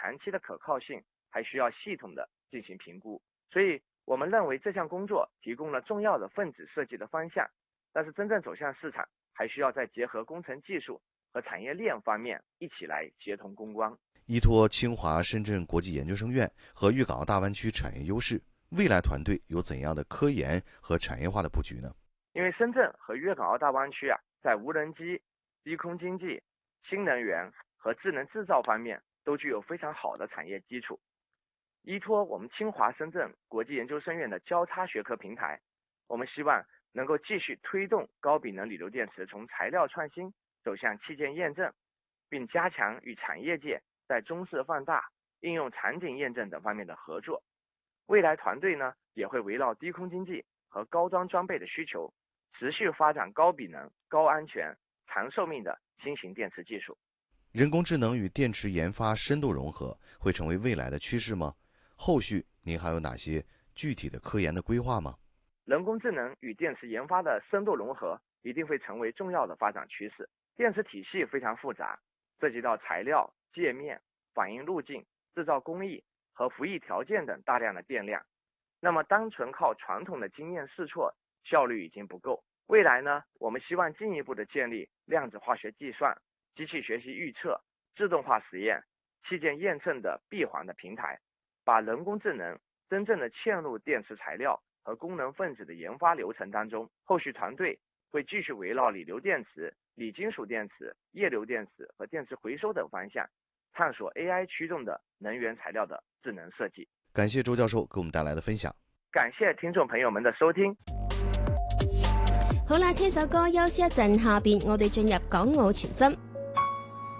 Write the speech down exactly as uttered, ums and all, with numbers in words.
长期的可靠性还需要系统的进行评估。所以我们认为这项工作提供了重要的分子设计的方向，但是真正走向市场还需要再结合工程技术和产业链方面一起来协同攻关。 依托清华深圳国际研究生院和粤港澳大湾区产业优势，未来团队有怎样的科研和产业化的布局呢？ 因为深圳和粤港澳大湾区啊，在无人机、低空经济、新能源和智能制造方面都具有非常好的产业基础。依托我们清华深圳国际研究生院的交叉学科平台，我们希望能够继续推动高比能锂流电池从材料创新走向器件验证，并加强与产业界在中视放大、应用场景验证等方面的合作。未来团队呢，也会围绕低空经济和高端装备的需求，持续发展高比能、高安全、长寿命的新型电池技术。 人工智能与电池研发深度融合会成为未来的趋势吗？后续您还有哪些具体的科研的规划吗？ 人工智能与电池研发的深度融合一定会成为重要的发展趋势。电池体系非常复杂，涉及到材料、界面、反应路径、制造工艺和服役条件等大量的变量。那么单纯靠传统的经验试错效率已经不够。未来呢，我们希望进一步的建立量子化学计算、机器学习预测、自动化实验、器件验证的闭环的平台，把人工智能真正的嵌入电池材料和功能分子的研发流程当中。后续团队会继续围绕锂流电池、锂金属电池、液流电池和电池回收等方向，探索 A I 驱动的能源材料的智能设计。 感谢周教授给我们带来的分享。 感謝聽眾朋友們的收聽。 好啦，聽首歌休息一陣，下邊我哋進入港澳傳真。